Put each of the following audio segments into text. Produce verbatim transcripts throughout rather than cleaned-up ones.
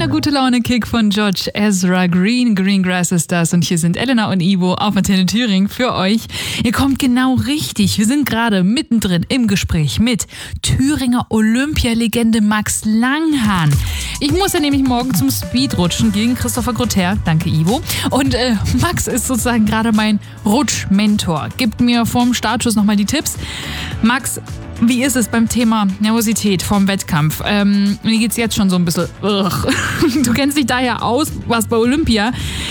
kleiner Gute-Laune-Kick von George Ezra Green. Greengrass ist das und hier sind Elena und Ivo auf Antenne Thüringen für euch. Ihr kommt genau richtig. Wir sind gerade mittendrin im Gespräch mit Thüringer Olympialegende Max Langhahn. Ich muss ja nämlich morgen zum Speedrutschen gegen Christopher Grotter. Danke, Ivo. Und äh, Max ist sozusagen gerade mein Rutschmentor. Gibt mir vorm Startschuss nochmal die Tipps. Max, wie ist es beim Thema Nervosität vorm Wettkampf? Ähm, mir geht's jetzt schon so ein bisschen. Ugh. Du kennst dich da ja aus, warst bei Olympia.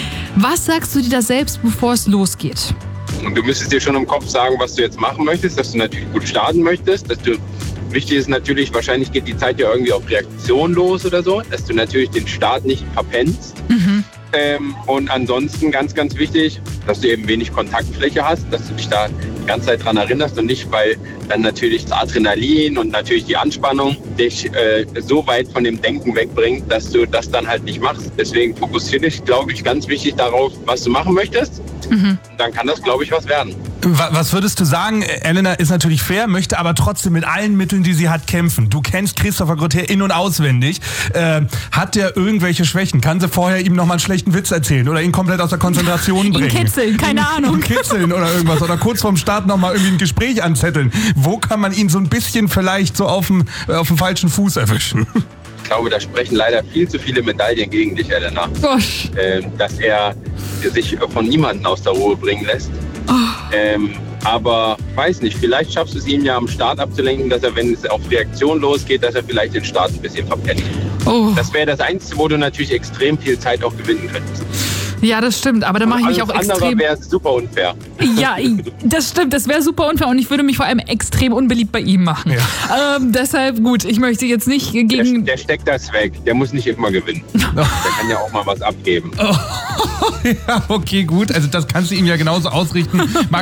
Was sagst du dir da selbst, bevor es losgeht? Und du müsstest dir schon im Kopf sagen, was du jetzt machen möchtest, dass du natürlich gut starten möchtest, dass du, wichtig ist natürlich, wahrscheinlich geht die Zeit ja irgendwie auf Reaktion los oder so, dass du natürlich den Start nicht verpennst. Mhm. Ähm, und ansonsten ganz, ganz wichtig, dass du eben wenig Kontaktfläche hast, dass du dich da die ganze Zeit dran erinnerst und nicht, weil dann natürlich das Adrenalin und natürlich die Anspannung dich äh, so weit von dem Denken wegbringt, dass du das dann halt nicht machst. Deswegen fokussiere dich, glaube ich, ganz wichtig darauf, was du machen möchtest. Mhm. Dann kann das, glaube ich, was werden. Was würdest du sagen? Elena ist natürlich fair, möchte aber trotzdem mit allen Mitteln, die sie hat, kämpfen. Du kennst Christopher Grotter in- und auswendig. Äh, hat der irgendwelche Schwächen? Kann sie vorher ihm nochmal einen schlechten Witz erzählen oder ihn komplett aus der Konzentration bringen? Ihn kitzeln, keine ihn, Ahnung. Ihn kitzeln oder irgendwas. Oder kurz vorm Start nochmal irgendwie ein Gespräch anzetteln. Wo kann man ihn so ein bisschen vielleicht so auf dem, auf dem falschen Fuß erwischen? Ich glaube, da sprechen leider viel zu viele Medaillen gegen dich, Elena. Gosh. Äh, dass er sich von niemandem aus der Ruhe bringen lässt. Oh. Ähm, aber weiß nicht, vielleicht schaffst du es ihm ja am Start abzulenken, dass er, wenn es auf Reaktion losgeht, dass er vielleicht den Start ein bisschen verpennt. Oh. Das wäre das Einzige, wo du natürlich extrem viel Zeit auch gewinnen könntest. Ja, das stimmt, aber da mache ich mich auch extrem... Alles andere wäre super unfair. Ja, das stimmt, das wäre super unfair und ich würde mich vor allem extrem unbeliebt bei ihm machen. Ja. Ähm, deshalb, gut, ich möchte jetzt nicht gegen... Der, der steckt das weg, der muss nicht immer gewinnen. Der kann ja auch mal was abgeben. Oh. Ja, okay, gut, also das kannst du ihm ja genauso ausrichten.